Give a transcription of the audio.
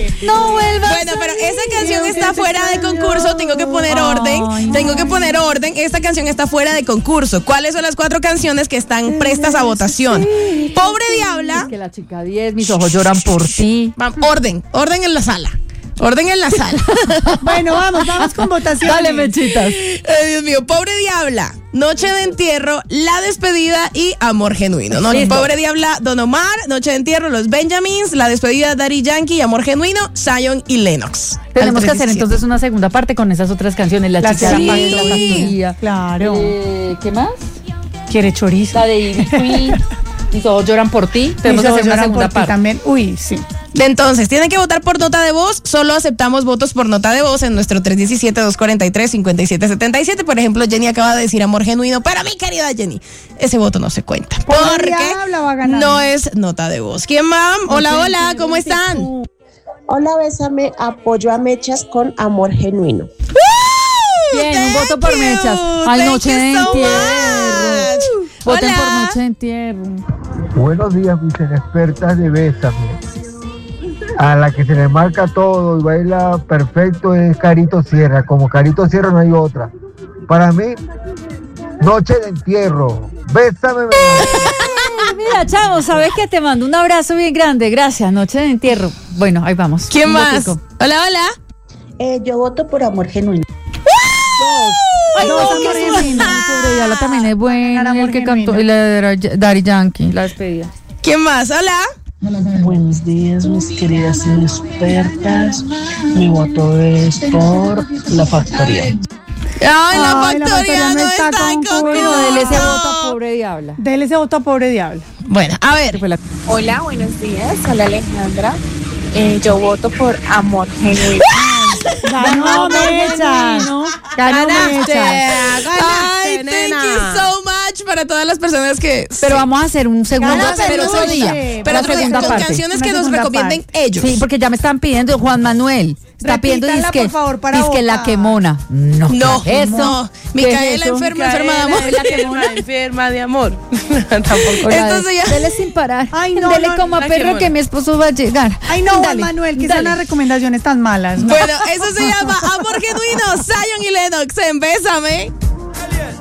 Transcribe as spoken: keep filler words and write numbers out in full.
No vuelvas. Bueno, pero esa canción está fuera de concurso. Tengo que poner orden. Tengo que poner orden. Esta canción está fuera de concurso. ¿Cuáles son las cuatro canciones que están prestas a votación? Pobre Diabla. Que la chica diez, mis ojos lloran por ti. Orden, orden en la sala. Orden en la sala. Bueno, vamos, vamos con votación. Dale, mechitas. Ay, Dios mío, Pobre Diabla, Noche de Entierro, La Despedida y Amor Genuino. No, Pobre Diabla, Don Omar, Noche de Entierro, Los Benjamins, La Despedida, Daddy Yankee y Amor Genuino, Zion y Lennox. Tenemos que hacer entonces una segunda parte con esas otras canciones. La, la chica, sí. la, la factoría. Claro. Eh, ¿Qué más? ¿Quiere chorizo? La de Ivy Queen. Mis ojos lloran por ti. Tenemos que hacer una segunda parte también. Uy, sí. Entonces, tienen que votar por nota de voz. Solo aceptamos votos por nota de voz en nuestro tres uno siete, dos cuatro tres, cinco siete siete siete. Por ejemplo, Jenny acaba de decir Amor Genuino. Pero mi querida Jenny, ese voto no se cuenta. Porque no es nota de voz. ¿Quién más? Hola, hola, ¿cómo están? Hola, bésame, apoyo a Mechas con Amor Genuino. Bien, un voto por Mechas. Al Noche de Entierro. Voten por Noche de Entierro. Buenos días, mis inexpertas de Bésame. A la que se le marca todo y baila perfecto es Carito Sierra. Como Carito Sierra no hay otra. Para mí, Noche de Entierro. Bésame. Mira, chavo, ¿sabes qué? Te mando un abrazo bien grande. Gracias, Noche de Entierro. Bueno, ahí vamos. ¿Quién más? Botico. Hola, hola. Eh, yo voto por Amor Genuino. Ay, no, Amor Genuino. Pobre Diabla también es bueno. Y el que cantó, y la de Daddy Yankee, La Despedida. ¿Quién más? Hola. Buenos días, mis queridas expertas. Mi voto es por La Factoría. Ay, la Ay, factoría, la factoría no no está está con conmigo. Bueno, dele ese voto a Pobre Diabla. Dele ese voto a Pobre Diabla. Bueno, a ver. Hola, buenos días. Hola, Alejandra. Eh, yo voto por Amor Genuino. Ganó Mechas. Ganó Mechas. Ay, thank you so much para todas las personas que... Pero vamos a hacer un segundo, Ganaste, pero otro Luche. día. Pero la otro día, segunda con parte. canciones Una que nos segunda recomienden parte. ellos. Sí, porque ya me están pidiendo Juan Manuel. Está pidiendo Repítanla, disque, por favor, para disque La votar. Quemona. No, No, eso. no. ¿Qué Micaela es eso? enferma, enferma de amor. Enferma, enferma de amor. Tampoco. Entonces ya. Dele sin parar. Ay, no, Dele no, como la a perro Quemona. que mi esposo va a llegar. Ay, no, Juan Dale, Manuel, que dale. son las recomendaciones tan malas. ¿no? Bueno, eso se llama Amor Genuino, Zion y Lennox en Bésame.